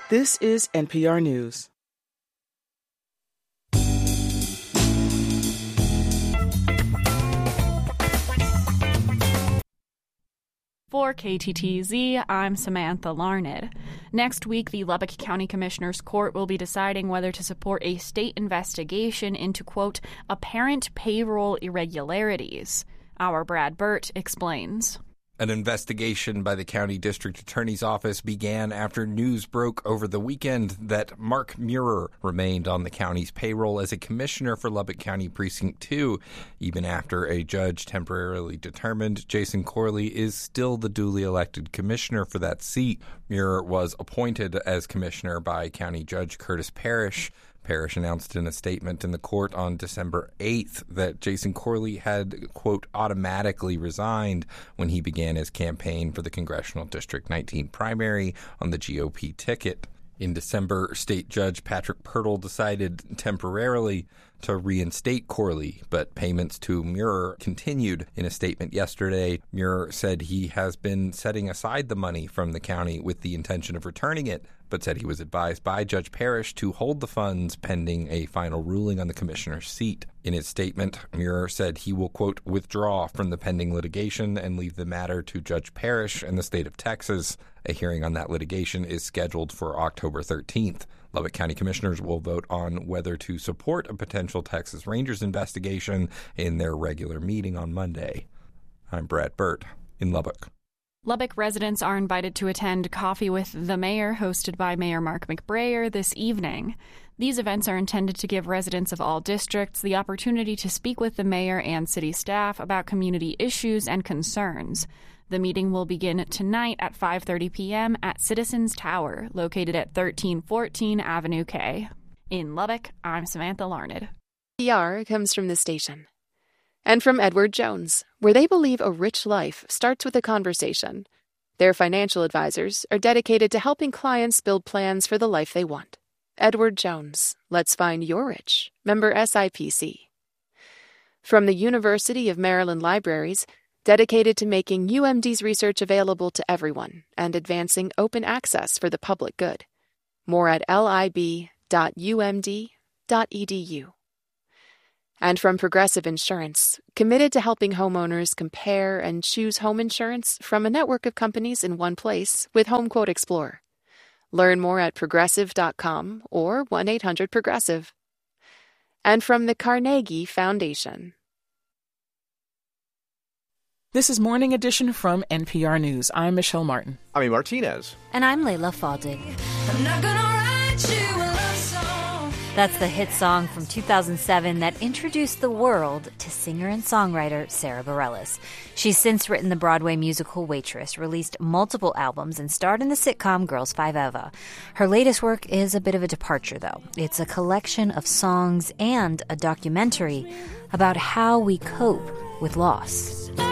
This is NPR News. For KTTZ, I'm Samantha Larned. Next week, the Lubbock County Commissioner's Court will be deciding whether to support a state investigation into, quote, apparent payroll irregularities. Our Brad Burt explains. An investigation by the County District Attorney's Office began after news broke over the weekend that Mark Muir remained on the county's payroll as a commissioner for Lubbock County Precinct 2, even after a judge temporarily determined Jason Corley is still the duly elected commissioner for that seat. Muir was appointed as commissioner by County Judge Curtis Parrish. Parrish announced in a statement in the court on December 8th that Jason Corley had, quote, automatically resigned when he began his campaign for the Congressional District 19 primary on the GOP ticket. In December, State Judge Patrick Pirtle decided temporarily to reinstate Corley, but payments to Muir continued. In a statement yesterday, Muir said he has been setting aside the money from the county with the intention of returning it, but said he was advised by Judge Parrish to hold the funds pending a final ruling on the commissioner's seat. In his statement, Muir said he will, quote, withdraw from the pending litigation and leave the matter to Judge Parrish and the state of Texas. A hearing on that litigation is scheduled for October 13th. Lubbock County Commissioners will vote on whether to support a potential Texas Rangers investigation in their regular meeting on Monday. I'm Brad Burt in Lubbock. Lubbock residents are invited to attend Coffee with the Mayor, hosted by Mayor Mark McBrayer, this evening. These events are intended to give residents of all districts the opportunity to speak with the mayor and city staff about community issues and concerns. The meeting will begin tonight at 5:30 p.m. at Citizens Tower, located at 1314 Avenue K. In Lubbock, I'm Samantha Larned. PR comes from the station. And from Edward Jones, where they believe a rich life starts with a conversation. Their financial advisors are dedicated to helping clients build plans for the life they want. Edward Jones, let's find your rich. Member SIPC. From the University of Maryland Libraries, dedicated to making UMD's research available to everyone and advancing open access for the public good. More at lib.umd.edu. And from Progressive Insurance, committed to helping homeowners compare and choose home insurance from a network of companies in one place with HomeQuote Explorer. Learn more at progressive.com or 1-800-PROGRESSIVE. And from the Carnegie Foundation. This is Morning Edition from NPR News. I'm Michelle Martin. I'm Amy Martinez. And I'm Layla Faddig. I'm not gonna write you a love song. That's the hit song from 2007 that introduced the world to singer and songwriter Sara Bareilles. She's since written the Broadway musical Waitress, released multiple albums, and starred in the sitcom Girls 5 Eva. Her latest work is a bit of a departure, though. It's a collection of songs and a documentary about how we cope with loss.